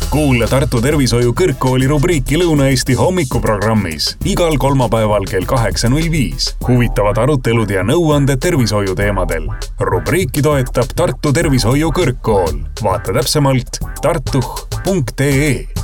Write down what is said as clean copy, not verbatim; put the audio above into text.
Kuule Tartu Tervishoiu Kõrgkooli rubriiki Lõuna-Eesti hommikuprogrammis igal kolmapäeval kell 8.05. Huvitavad arutelud ja nõuanded tervishoiu teemadel. Rubriiki toetab Tartu Tervishoiu Kõrgkool. Vaata täpsemalt tartuh.ee.